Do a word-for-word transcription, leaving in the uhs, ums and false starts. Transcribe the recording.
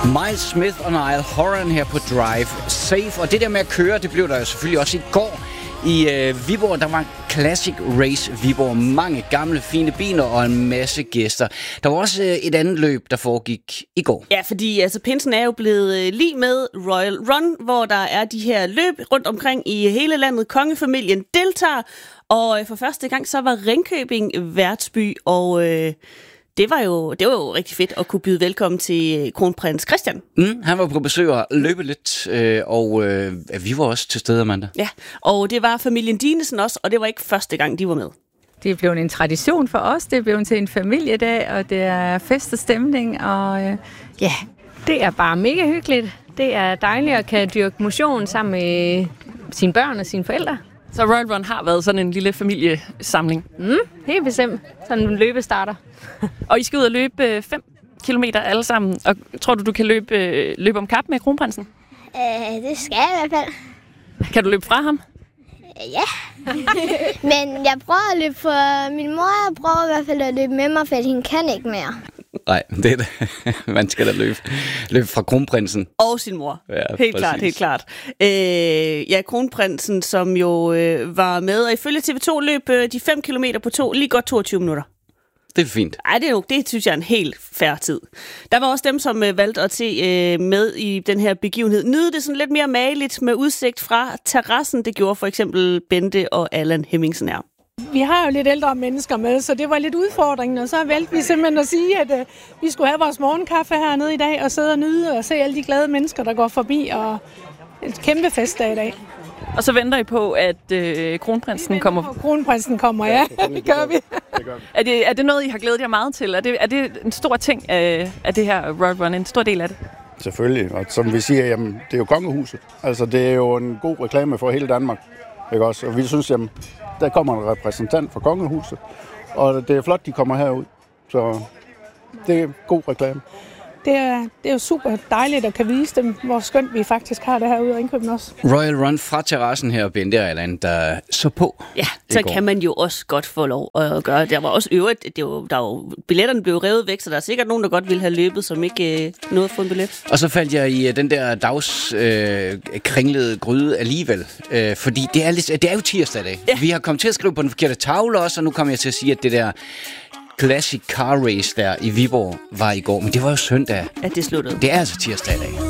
Miles Smith og Niall Horan her på Drive Safe. Og det der med at køre, det blev der jo selvfølgelig også i går. I øh, Viborg, der var Classic Race Viborg. Mange gamle, fine biler og en masse gæster. Der var også øh, et andet løb, der foregik i går. Ja, fordi altså, pinsen er jo blevet øh, lige med Royal Run, hvor der er de her løb rundt omkring i hele landet. Kongefamilien deltager, og øh, for første gang så var Ringkøbing værtsby, og... Øh, Det var, jo, det var jo rigtig fedt at kunne byde velkommen til kronprins Christian. Mm, han var på besøg og løbe lidt, øh, og øh, vi var også til stede, Amanda. Ja, og det var familien Dinesen også, og det var ikke første gang, de var med. Det er blevet en tradition for os, det er blevet til en familiedag, og det er fest og stemning, og øh, ja, det er bare mega hyggeligt. Det er dejligt at kan dyrke motion sammen med sine børn og sine forældre. Så Royal Run har været sådan en lille familiesamling? Mm, helt bestemt. Sådan en løbestarter. Og I skal ud og løbe fem kilometer alle sammen. Og tror du, du kan løbe, løbe om kap med kronprinsen? Øh, det skal jeg i hvert fald. Kan du løbe fra ham? Øh, ja. Men jeg prøver at løbe for min mor. Jeg prøver i hvert fald at løbe med mig, for hende kan ikke mere. Nej, det er det. Man skal da løbe, løbe fra kronprinsen. Og sin mor. Ja, helt præcis. klart, helt klart. Øh, ja, kronprinsen, som jo øh, var med, og ifølge T V to løb øh, de fem kilometer på to, lige godt toogtyve minutter. Det er fint. Ej, det, er jo, det synes jeg er en helt fair tid. Der var også dem, som øh, valgte at se øh, med i den her begivenhed. Nyde det sådan lidt mere mageligt med udsigt fra terrassen. Det gjorde for eksempel Bente og Allan Hemmingsen er. Vi har jo lidt ældre mennesker med, så det var lidt udfordringen, og så valgte vi simpelthen at sige, at øh, vi skulle have vores morgenkaffe hernede i dag, og sidde og nyde og se alle de glade mennesker, der går forbi, og et kæmpe festdag i dag. Og så venter I på, at øh, kronprinsen kommer? På, kronprinsen kommer, ja. Det gør vi. Er det, er det noget, I har glædet jer meget til? Er det, er det en stor ting af, af det her Royal Run, en stor del af det? Selvfølgelig, og som vi siger, jamen, det er jo kongehuset. Altså, det er jo en god reklame for hele Danmark, ikke også? Og vi synes, jamen, der kommer en repræsentant for kongehuset, og det er flot, de kommer herud. Så det er god reklame. Det er, det er jo super dejligt at kan vise dem, hvor skønt vi faktisk har det herude i Ringkøbing også. Royal Run fra terrassen her, Bente og Allan, der så på. Ja, så kan man jo også godt få lov at gøre. Der var også øvrigt, det var, der var, billetterne blev revet væk, så der er sikkert nogen, der godt ville have løbet, som ikke øh, nåede at få en billet. Og så faldt jeg i den der dags øh, kringlede gryde alligevel, øh, fordi det er, lidt, det er jo tirsdag i dag. Ja. Vi har kommet til at skrive på den forkerte tavle også, og nu kommer jeg til at sige, at det der Classic Car Race der i Viborg var i går, men det var jo søndag. At det sluttede. Det er altså tirsdag i dag.